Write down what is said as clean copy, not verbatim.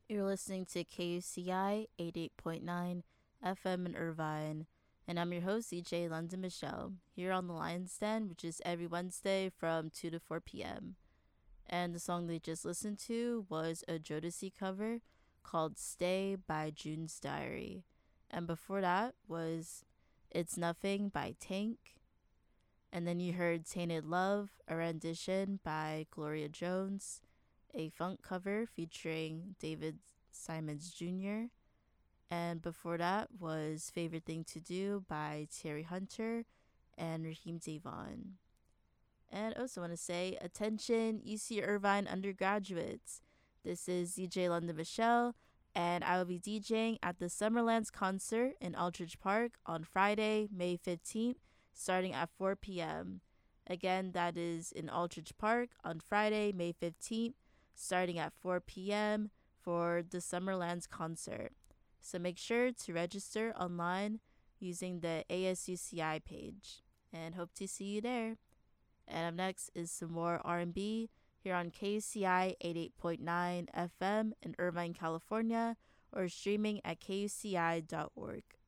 You're listening to KUCI 88.9 FM in Irvine, and I'm your host, CJ London Michelle, here on the Lion's Den, which is every Wednesday from 2 to 4 p.m. And the song they just listened to was a Jodeci cover called Stay by June's Diary. And before that was It's Nothing by Tank. And then you heard Tainted Love, a rendition by Gloria Jones, a funk cover featuring David Simons Jr. And before that was Favorite Thing to Do by Terry Hunter and Raheem Devon. And I also want to say, attention, UC Irvine undergraduates. This is DJ London Michelle, and I will be DJing at the Summerlands concert in Aldridge Park on Friday, May 15th, starting at 4 p.m. Again, that is in Aldridge Park on Friday, May 15th, starting at 4 p.m. for the Summerlands concert. So make sure to register online using the ASUCI page, and hope to see you there. And up next is some more R&B here on KUCI 88.9 FM in Irvine, California, or streaming at kuci.org.